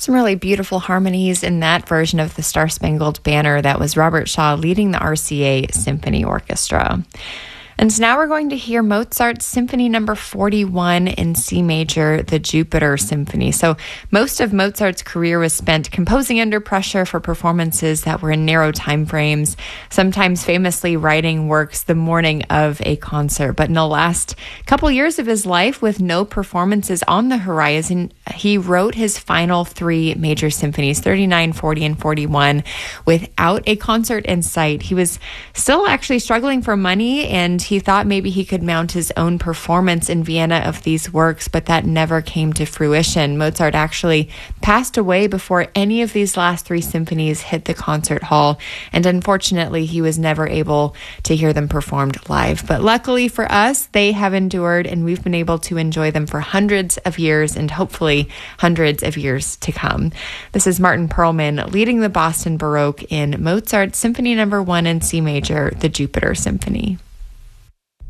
Some really beautiful harmonies in that version of the Star-Spangled Banner. That was Robert Shaw leading the RCA Symphony Orchestra. And now we're going to hear Mozart's Symphony Number 41 in C major, the Jupiter Symphony. So most of Mozart's career was spent composing under pressure for performances that were in narrow time frames, sometimes famously writing works the morning of a concert. But in the last couple years of his life, with no performances on the horizon, he wrote his final three major symphonies, 39, 40, and 41, without a concert in sight. He was still actually struggling for money, and he thought maybe he could mount his own performance in Vienna of these works, but that never came to fruition. Mozart actually passed away before any of these last three symphonies hit the concert hall, and unfortunately, he was never able to hear them performed live. But luckily for us, they have endured, and we've been able to enjoy them for hundreds of years and hopefully hundreds of years to come. This is Martin Perlman leading the Boston Baroque in Mozart's Symphony Number 1 in C major, the Jupiter Symphony.